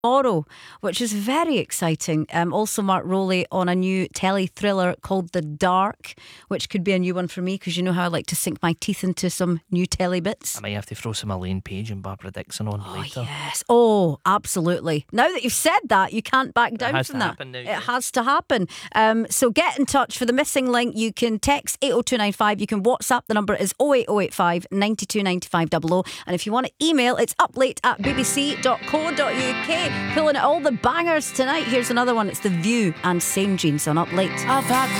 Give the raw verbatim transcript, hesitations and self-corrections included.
tomorrow, which is very exciting. Um, also, Mark Rowley on a new telly thriller called The Dark, which could be a new one for me because you know how I like to sink my teeth into some new telly bits. I might have to throw some Elaine Page and Barbara Dixon on Oh, later. yes. Oh, absolutely. Now that you've said that, you can't back down it has from to that. happen now, it yeah. has to happen. Um, so get in touch for the missing link. You can text eight oh two nine five. You can WhatsApp. The number is oh eight oh eight five, nine two nine five double oh. And if you want to email, it's uplate at b b c dot co dot u k. Pulling at all the bangers tonight. Here's another one. It's The View and Same Jeans on Up Late. I've had